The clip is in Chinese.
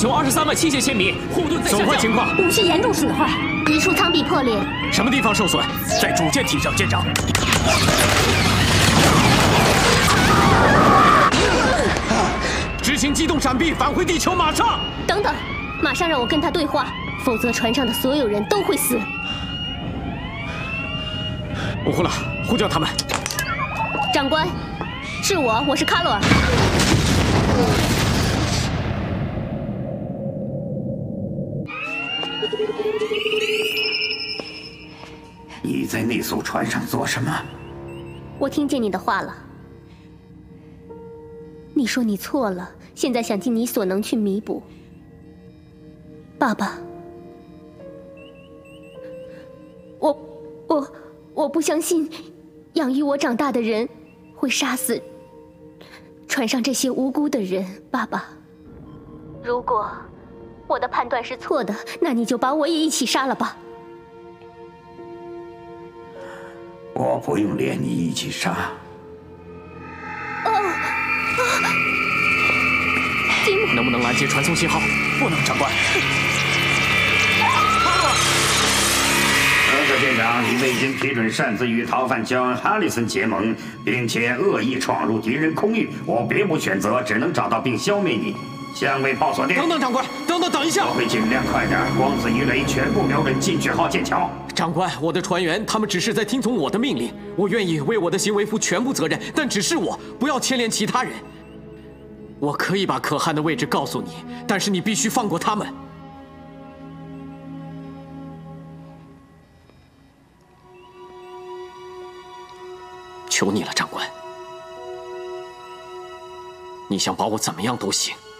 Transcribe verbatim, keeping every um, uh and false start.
球二十三万七千千米，护盾在下降。损坏情况： 武器严重损坏，一处舱壁破裂。 什么地方受损？在主舰体上，舰长。执行机动闪避，返回地球，马上！ 等等，马上让我跟他对话，否则船上的所有人都会死。 乌呼拉，呼叫他们。 长官，是我，我是卡罗尔。 你在那艘船上做什么？ 我听见你的话了。你说你错了，现在想尽你所能去弥补。爸爸，我我我不相信养育我长大的人会杀死船上这些无辜的人。爸爸，如果我的判断是错的，那你就把我也一起杀了吧。 我不用连你一起杀。 哦，啊！吉姆， 能不能拦截传送信号？不能，长官。 德克舰长，你未经批准擅自与逃犯乔恩·哈里森结盟，并且恶意闯入敌人空域，我别无选择，只能找到并消灭你。相位炮锁定。 等等，长官，等等，等一下！ 我会尽量快点，光子鱼雷全部瞄准进取号舰桥。 长官，我的船员他们只是在听从我的命令，我愿意为我的行为负全部责任，但只是我，不要牵连其他人。我可以把可汗的位置告诉你，但是你必须放过他们。求你了，长官，你想把我怎么样都行。